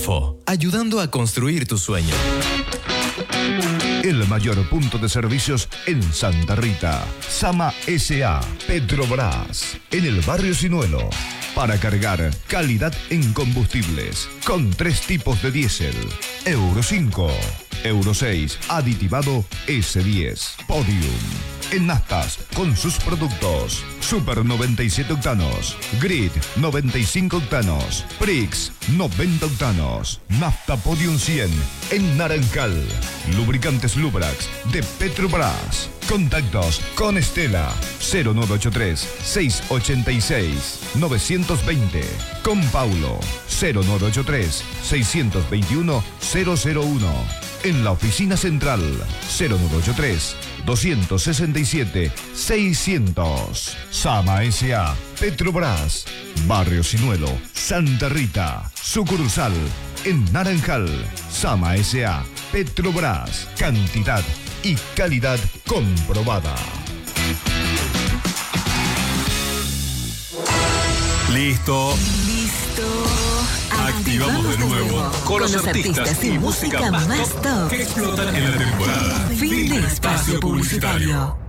Info, ayudando a construir tu sueño. El mayor punto de servicios en Santa Rita. Sama S.A. Petrobras. En el barrio Sinuelo. Para cargar calidad en combustibles. Con 3 tipos de diésel. Euro 5. Euro 6. Aditivado S10. Podium. En naftas, con sus productos. Super 97 octanos. Grid 95 octanos. Prix 90 octanos. Nafta Podium 100 en Naranjal. Lubricantes Lubrax de Petrobras. Contactos con Estela 0983 686 920. Con Paulo 0983 621 001. En la oficina central 0983 267 600. Sama S.A. Petrobras. Barrio Sinuelo, Santa Rita. Sucursal en Naranjal. Sama S.A. Petrobras. Cantidad y calidad comprobada. Listo. Activamos de nuevo con los artistas y música más top que explotan en la temporada. Fin de espacio publicitario.